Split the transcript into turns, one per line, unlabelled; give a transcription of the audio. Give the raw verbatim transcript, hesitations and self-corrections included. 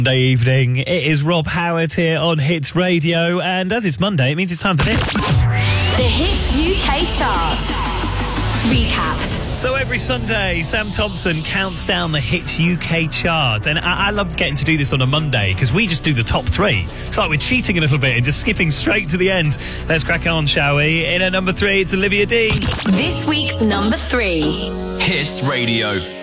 Monday evening. It is Rob Howard here on Hits Radio, and as it's Monday, it means it's time for this.
The Hits U K Chart Recap.
So every Sunday, Sam Thompson counts down the Hits U K chart, and I, I love getting to do this on a Monday because we just do the top three. It's like we're cheating a little bit and just skipping straight to the end. Let's crack on, shall we? In at number three, it's Olivia Dean.
This week's number three.
Hits Radio.